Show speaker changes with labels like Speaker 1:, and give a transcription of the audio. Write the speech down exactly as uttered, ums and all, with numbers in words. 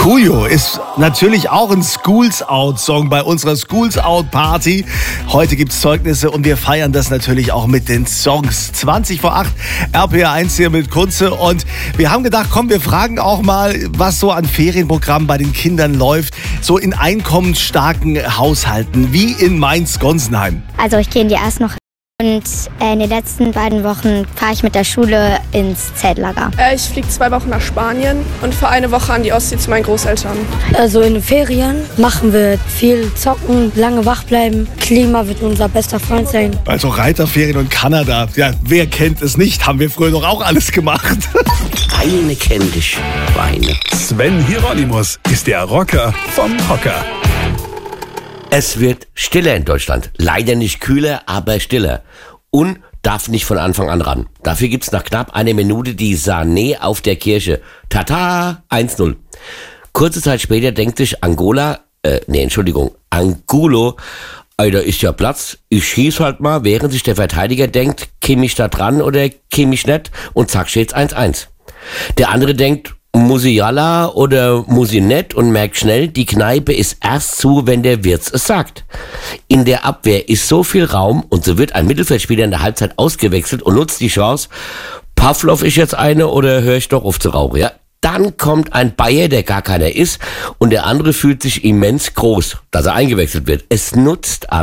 Speaker 1: Coolio ist natürlich auch ein Schools Out Song bei unserer Schools Out Party. Heute gibt's Zeugnisse und wir feiern das natürlich auch mit den Songs. zwanzig vor acht, R P R eins hier mit Kunze, und wir haben gedacht, komm, wir fragen auch mal, was so an Ferienprogrammen bei den Kindern läuft, so in einkommensstarken Haushalten, wie in Mainz-Gonsenheim.
Speaker 2: Also ich gehe in die erst noch und äh, in den letzten beiden Wochen fahre ich mit der Schule ins Zeltlager.
Speaker 3: Äh, ich fliege zwei Wochen nach Spanien und für eine Woche an die Ostsee zu meinen Großeltern.
Speaker 4: Also in den Ferien machen wir viel zocken, lange wach bleiben. Klima wird unser bester Freund sein.
Speaker 1: Also Reiterferien und Kanada, ja, wer kennt es nicht, haben wir früher doch auch alles gemacht.
Speaker 5: Eine kennt dich, Weine.
Speaker 6: Sven Hieronymus ist der Rocker vom Hocker.
Speaker 5: Es wird stiller in Deutschland. Leider nicht kühler, aber stiller. Und darf nicht von Anfang an ran. Dafür gibt's nach knapp einer Minute die Sané auf der Kirche. Tata, eins null. Kurze Zeit später denkt sich Angola, äh, nee, Entschuldigung, Angulo, ey, da ist ja Platz, ich schieß halt mal, während sich der Verteidiger denkt, käme ich da dran oder käme ich nicht, und zack, steht's eins eins. Der andere denkt, Musiala oder Musinet, und merkt schnell, die Kneipe ist erst zu, wenn der Wirt es sagt. In der Abwehr ist so viel Raum, und so wird ein Mittelfeldspieler in der Halbzeit ausgewechselt und nutzt die Chance. Pavlov ist jetzt eine, oder höre ich doch auf zu rauchen, ja? Dann kommt ein Bayer, der gar keiner ist, und der andere fühlt sich immens groß, dass er eingewechselt wird. Es nutzt aber